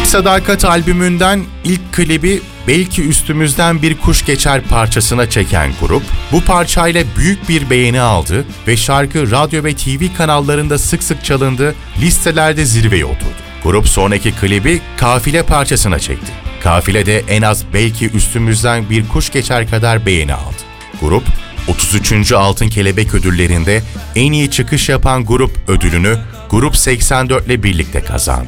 Sadakat albümünden ilk klibi Belki Üstümüzden Bir Kuş Geçer parçasına çeken grup, bu parçayla büyük bir beğeni aldı ve şarkı radyo ve TV kanallarında sık sık çalındı, listelerde zirveye oturdu. Grup sonraki klibi Kafile parçasına çekti. Kafile de en az Belki Üstümüzden Bir Kuş Geçer kadar beğeni aldı. Grup, 33. Altın Kelebek Ödülleri'nde en iyi çıkış yapan grup ödülünü Grup 84 ile birlikte kazandı.